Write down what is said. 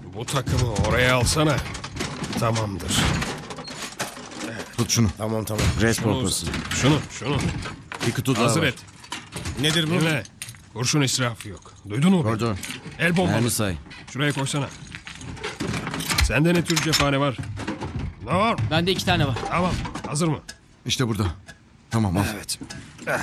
Bu takımı oraya alsana. Tamamdır. Tut şunu. Tamam. Res Şunu pompası. Şunu. Bir kutu daha Hazır var. et. Nedir bu? Dinle. Kurşun israfı yok. Duydun mu? beni? Koridor. El bombalı. Mermi say. Şuraya koysana. Sende ne tür cephane var? Ne var? Bende 2 tane var. Tamam. Hazır mı? İşte burada. Tamam al. Evet.